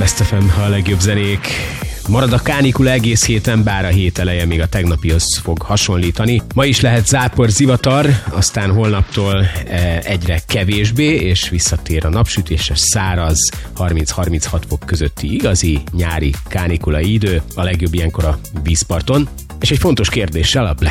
Best FM, a legjobb zenék. Marad a kánikula egész héten, bár a hét eleje még a tegnapihoz fog hasonlítani. Ma is lehet zápor, zivatar, aztán holnaptól egyre kevésbé, és visszatér a napsütéses, száraz, 30-36 fok közötti igazi nyári kánikulai idő. A legjobb ilyenkor a vízparton. És egy fontos kérdéssel, a Black